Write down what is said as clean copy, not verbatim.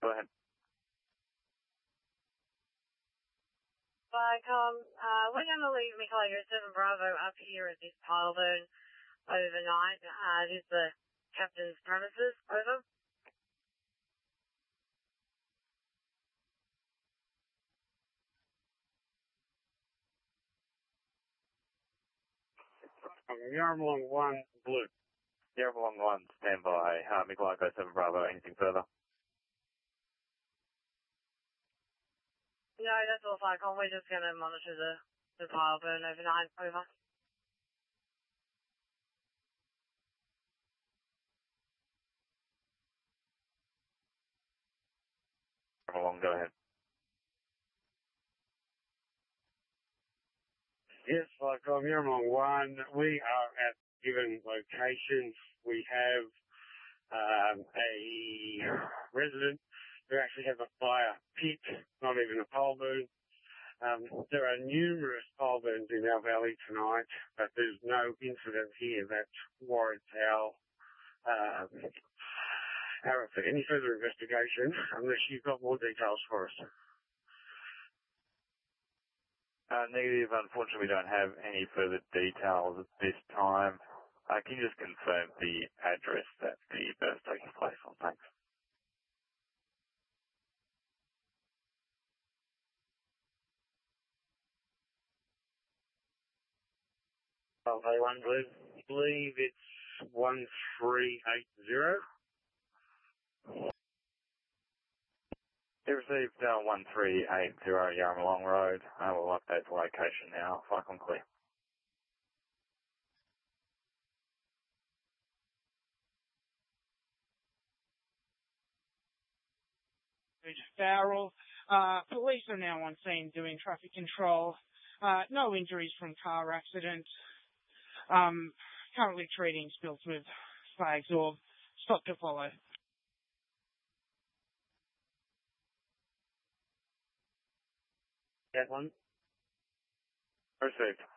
go ahead. We're going to leave Michelio 7 Bravo up here at this pile burn overnight. It is the captain's premises. Over. Yarmalong 1 Blue. Yarmalong 1, stand by. Michelio 7 Bravo, anything further? No, that's all Flycom. We're just going to monitor the pile burn overnight. Over. Yarmalong, go ahead. Yes, Flycom, Yarmalong 1. We are at given locations. We have a resident who actually has a fire pit, not even a pole burn. There are numerous pole burns in our valley tonight, but there's no incident here that warrants our any further investigation, unless you've got more details for us. Negative. Unfortunately, we don't have any further details at this time. Can you just confirm the address that the burn is taking place on? Thanks. I believe it's 1380. You received 1380 Yarmalong Road. We'll update the location now. Flycom clear. Farrell. Police are now on scene doing traffic control. No injuries from car accident. Currently treating spills with flags or stop to follow. That one? Received.